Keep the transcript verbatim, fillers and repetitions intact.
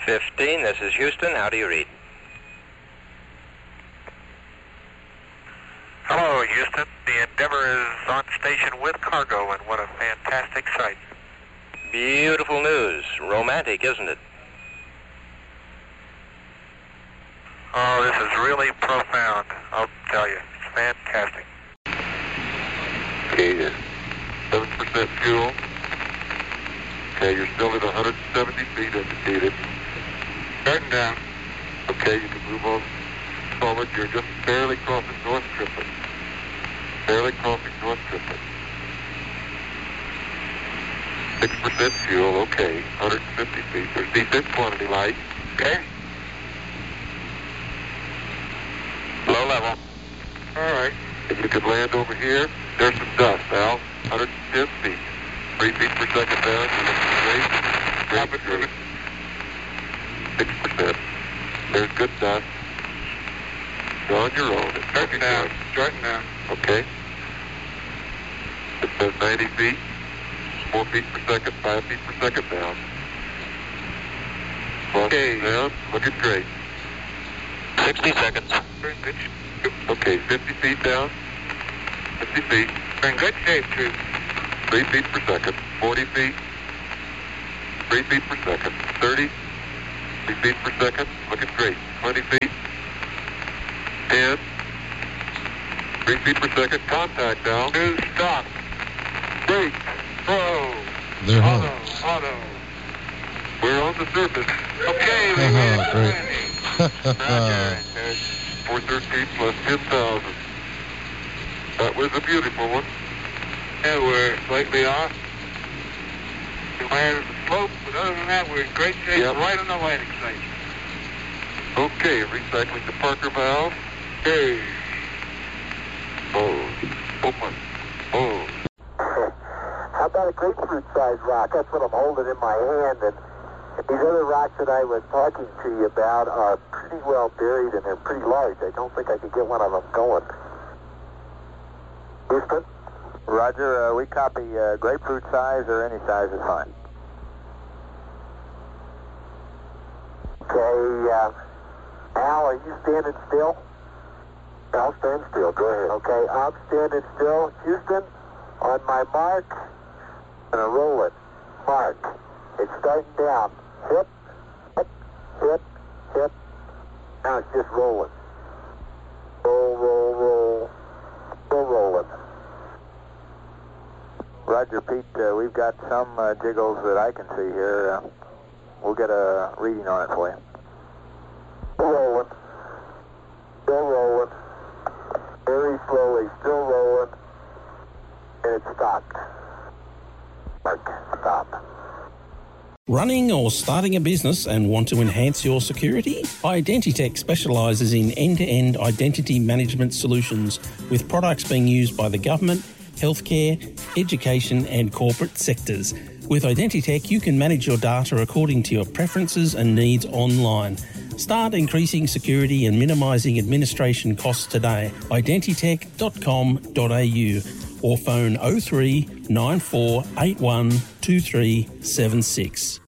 fifteen, this is Houston. How do you read? Hello, Houston. The Endeavour is on station with cargo, and what a fantastic sight. Beautiful news. Romantic, isn't it? Oh, this is really profound. I'll tell you. It's fantastic. Okay, seven percent fuel. Okay, you're still at one hundred seventy feet indicated. Starting down. Okay, you can move on forward. You're just barely crossing North Trippet. Barely crossing North Trippet. six percent fuel, okay. one hundred fifty feet. There's decent quantity light. Okay. Low level. All right. If you could land over here, there's some dust, Al. one hundred ten feet. three feet per second down. You're looking great. Great, great. six percent. There's good dust. You're on your own. It's Starting down. Starting down. Okay. It says ninety feet. four feet per second, five feet per second down. Okay. Down. Looking great. sixty seconds. We're in good shape. Okay, fifty feet down. fifty feet. We're in good shape, too. three feet per second. forty feet. three feet per second. thirty. three feet per second. Looking great. twenty feet. ten. three feet per second. Contact now. Two, stop. Great. Slow. They're home. Auto. Auto. We're on the surface. Okay, we Uh-huh, made great. landing. four thirteen plus ten thousand. That was a beautiful one. Yeah, we're slightly off. We landed the slope, but other than that, we're in great shape. Yep. Right on the landing site. Okay, recycling the Parker valve. Okay. Oh, open. Oh. How about a grapefruit-sized rock? That's what I'm holding in my hand. And these other rocks that I was talking to you about are pretty well buried, and they're pretty large. I don't think I could get one of them going. Houston? Roger, uh, we copy uh, grapefruit size or any size is fine. Okay, uh, Al, are you standing still? I'll stand still. Go ahead. Okay, I'm standing still. Houston, on my mark, I'm going to roll it. Mark. It's starting down. Hip, hip, hip, hip. Now it's just rolling. Roll, roll, roll. Still rolling. Roger, Pete, uh, we've got some uh, jiggles that I can see here. Uh, we'll get a reading on it for you. Still rolling. Still rolling. Very slowly. Still rolling. And it stopped. Mark, stop. Running or starting a business and want to enhance your security? Identitech specialises in end-to-end identity management solutions with products being used by the government, healthcare, education and corporate sectors. With Identitech, you can manage your data according to your preferences and needs online. Start increasing security and minimising administration costs today. identitech dot com dot a u or phone oh three nine four eight one two three seven six.